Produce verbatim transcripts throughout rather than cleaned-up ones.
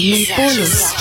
Західний полюс.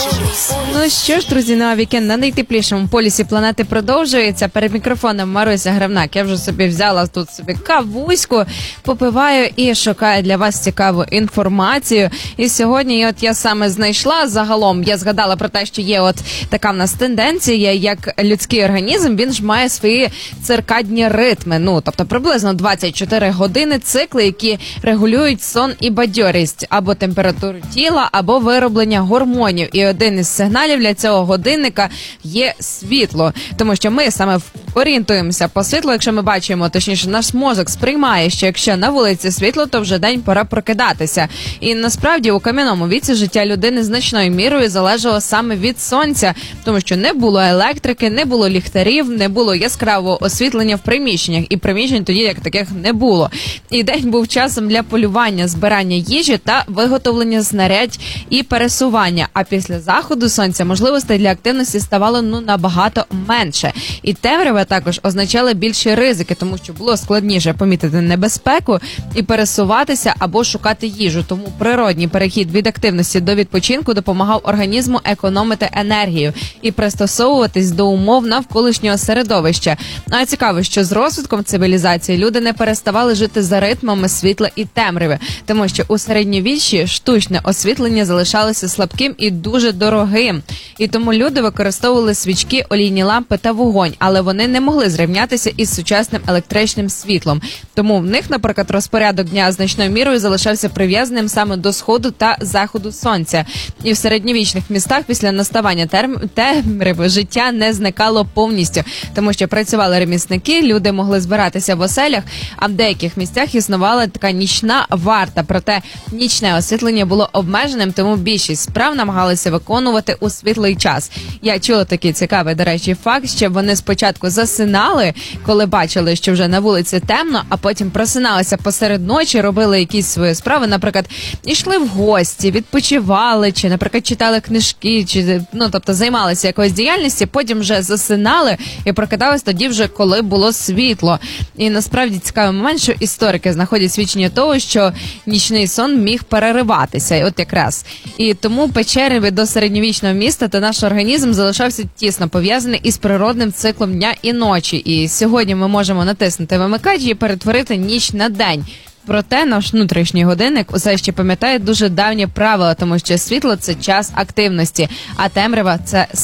Ну що ж, друзі, на вікенд на найтеплішому полюсі планети продовжується. Перед мікрофоном Маруся Гравнак. Я вже собі взяла тут собі кавуську, попиваю і шукаю для вас цікаву інформацію. І сьогодні от я саме знайшла, загалом я згадала про те, що є от така в нас тенденція, як людський організм, він ж має свої циркадні ритми. Ну, тобто приблизно двадцять чотири години цикли, які регулюють сон і бадьорість, або температуру тіла, або вироблення гормонів. І один із сигналів для цього годинника є світло. Тому що ми саме орієнтуємося по світлу, якщо ми бачимо, точніше, наш мозок сприймає, що якщо на вулиці світло, то вже день пора прокидатися. І насправді у кам'яному віці життя людини значною мірою залежало саме від сонця, тому що не було електрики, не було ліхтарів, не було яскравого освітлення в приміщеннях, і приміщень тоді як таких не було. І день був часом для полювання, збирання їжі та виготовлення знарядь і пересування. А після заходу сонця можливостей для активності ставало ну набагато менше. І темрява також означала більші ризики, тому що було складніше помітити небезпеку і пересуватися або шукати їжу. Тому природній перехід від активності до відпочинку допомагав організму економити енергію і пристосовуватись до умов навколишнього середовища. А цікаво, що з розвитком цивілізації люди не переставали жити за ритмами світла і темряви, тому що у середньовіччі штучне освітлення залишалося слабким і дуже дорогим. І тому люди використовували свічки, олійні лампи та вогонь, але вони не могли зрівнятися із сучасним електричним світлом. Тому в них, наприклад, розпорядок дня значною мірою залишався прив'язаним саме до сходу та заходу сонця. І в середньовічних містах після наставання терм... темряви життя не зникало повністю, тому що працювали ремісники, люди могли збиратися в оселях, а в деяких місцях існувала така нічна варта. Проте нічне освітлення було обмеженим, тому більшість справ намагалися виконувати у світлий час. Я чула такий цікавий, до речі, факт, що вони спочатку засинали, коли бачили, що вже на вулиці темно, а потім просиналися посеред ночі, робили якісь свої справи, наприклад, йшли в гості, відпочивали, чи, наприклад, читали книжки, чи, ну, тобто, займалися якоюсь діяльністю, потім вже засинали і прокидались тоді вже, коли було світло. І насправді цікавий момент, що історики знаходять свідчення того, що нічний сон міг перериватися, от якраз. І тому печери до середньовічного міста та наш організм залишався тісно пов'язаний із природним циклом дня і ночі. І сьогодні ми можемо натиснути вимикач і перетворити ніч на день. Проте наш внутрішній годинник усе ще пам'ятає дуже давнє правило, тому що світло – це час активності, а темрява – це